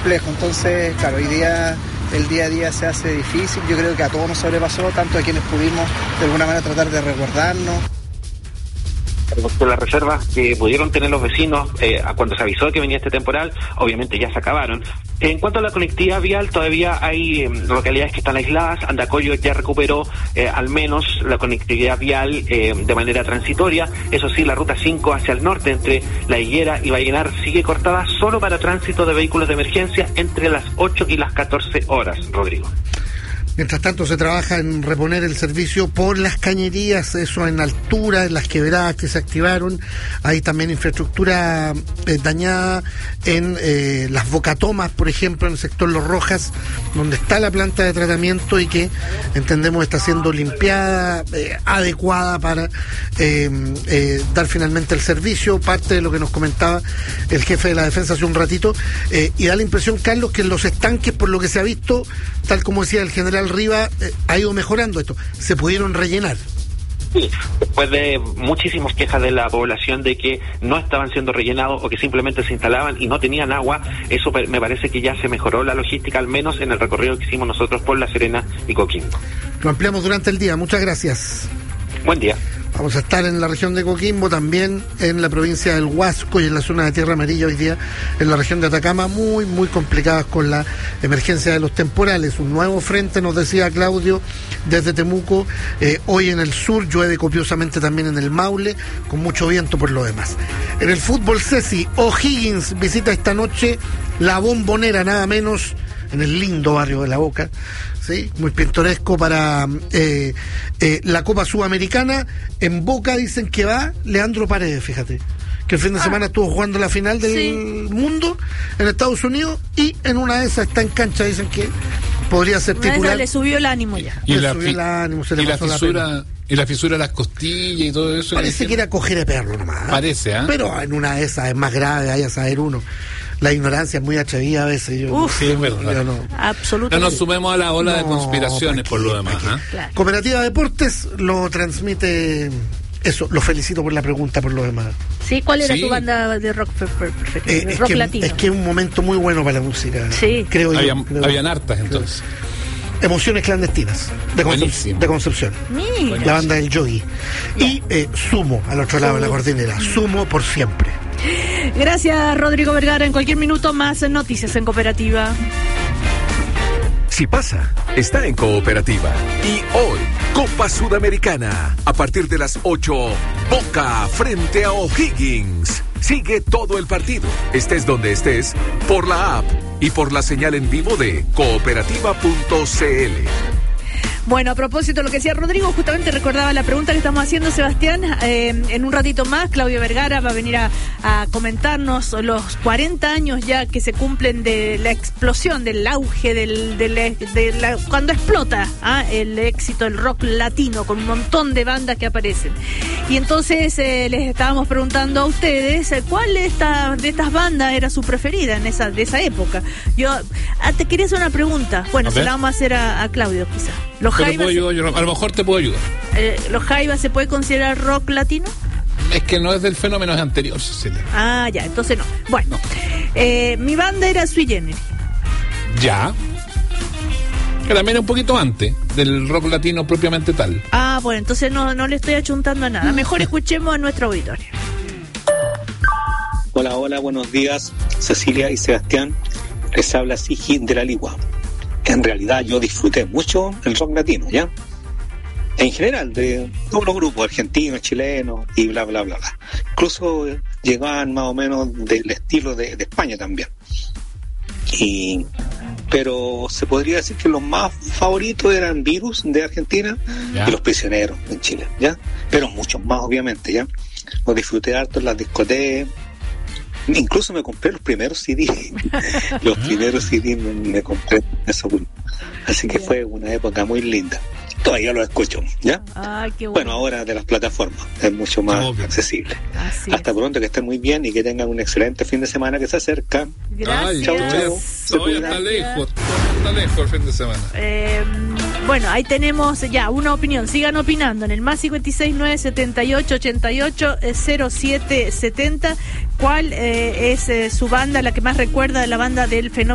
complejo. Entonces, claro, hoy día el día a día se hace difícil. Yo creo que a todos nos sobrepasó, tanto a quienes pudimos de alguna manera tratar de resguardarnos. De las reservas que pudieron tener los vecinos cuando se avisó que venía este temporal, obviamente ya se acabaron. En cuanto a la conectividad vial, todavía hay localidades que están aisladas. Andacollo ya recuperó al menos la conectividad vial de manera transitoria. Eso sí, la ruta 5 hacia el norte, entre La Higuera y Vallenar, sigue cortada solo para tránsito de vehículos de emergencia entre las 8 y las 14 horas, Rodrigo. Mientras tanto se trabaja en reponer el servicio por las cañerías, eso en altura, en las quebradas que se activaron. Hay también infraestructura dañada en las bocatomas, por ejemplo, en el sector Los Rojas, donde está la planta de tratamiento y que entendemos está siendo limpiada, adecuada para dar finalmente el servicio, parte de lo que nos comentaba el jefe de la defensa hace un ratito, y da la impresión, Carlos, que en los estanques, por lo que se ha visto, tal como decía el general Riva, ha ido mejorando esto, se pudieron rellenar. Sí, después de muchísimas quejas de la población de que no estaban siendo rellenados o que simplemente se instalaban y no tenían agua, eso me parece que ya se mejoró la logística, al menos en el recorrido que hicimos nosotros por La Serena y Coquimbo. Lo ampliamos durante el día, muchas gracias. Buen día. Vamos a estar en la región de Coquimbo, también en la provincia del Huasco y en la zona de Tierra Amarilla hoy día, en la región de Atacama, muy complicadas con la emergencia de los temporales. Un nuevo frente, nos decía Claudio, desde Temuco. Hoy en el sur llueve copiosamente también en el Maule, con mucho viento por lo demás. En el fútbol, Ceci, O'Higgins visita esta noche La Bombonera, nada menos, en el lindo barrio de La Boca. Sí, muy pintoresco para la Copa Sudamericana. En Boca dicen que va Leandro Paredes, fíjate, que el fin de semana estuvo jugando la final del mundo en Estados Unidos y en una de esas está en cancha, dicen que podría ser titular. Le subió el ánimo ya. Y le subió el ánimo, se le pasó la pena. Y la fisura de las costillas y todo eso. Parece que era coger de perro nomás. Parece, ¿eh? Pero en una de esas es más grave, vaya a saber uno. La ignorancia es muy atrevida a veces. Sí, es verdad. Absolutamente. No nos sumemos a la ola de conspiraciones por lo demás. Claro. Cooperativa Deportes lo transmite. Eso, lo felicito por la pregunta, por lo demás. Sí, ¿cuál era tu banda de rock perfecto? Rock latino. Es que es un momento muy bueno para la música. Sí. Creo yo. Habían hartas entonces. Emociones clandestinas de Concepción. La banda del Yogi. Y Sumo al otro lado de la cordillera. Sumo por siempre. Gracias, Rodrigo Vergara. En cualquier minuto más noticias en Cooperativa. Si pasa, está en Cooperativa. Y hoy, Copa Sudamericana. A partir de las 8, Boca frente a O'Higgins. Sigue todo el partido, estés donde estés, por la app y por la señal en vivo de cooperativa.cl. Bueno, a propósito de lo que decía Rodrigo, justamente recordaba la pregunta que estamos haciendo, Sebastián. En un ratito más, Claudio Vergara va a venir a comentarnos los 40 años ya que se cumplen de la explosión, del auge, cuando explota el éxito del rock latino, con un montón de bandas que aparecen. Y entonces les estábamos preguntando a ustedes cuál de estas bandas era su preferida de esa época. Yo te quería hacer una pregunta. Bueno, se la vamos a hacer a Claudio, quizás. A lo mejor te puedo ayudar. ¿Los Jaivas se puede considerar rock latino? Es que no es del fenómeno, es anterior, Cecilia. Ah, ya, entonces no. Bueno, mi banda era Sui Generis. Ya. Que también es un poquito antes del rock latino propiamente tal. Ah, bueno, entonces no le estoy achuntando a nada. Mejor escuchemos a nuestro auditorio. Hola, buenos días, Cecilia y Sebastián. Les habla Sijín de la Ligua. En realidad yo disfruté mucho el rock latino, ¿ya? En general, de todos los grupos argentinos, chilenos y bla, bla, bla, bla. Incluso llegaban más o menos del estilo de España también. Pero se podría decir que los más favoritos eran Virus de Argentina y Los Prisioneros en Chile, ¿ya? Pero muchos más, obviamente, ¿ya? Los disfruté harto en las discotecas. Incluso me compré los primeros CD. Los primeros CD me compré eso. Así que fue una época muy linda. Todavía lo escucho, ¿ya? Qué bueno, ahora de las plataformas es mucho más accesible. Hasta pronto, que estén muy bien y que tengan un excelente fin de semana que se acerca. Gracias. Chau. Todavía está lejos el fin de semana. Bueno, ahí tenemos ya una opinión. Sigan opinando en el más 56978880770. ¿Cuál es su banda, la que más recuerda de la banda del fenómeno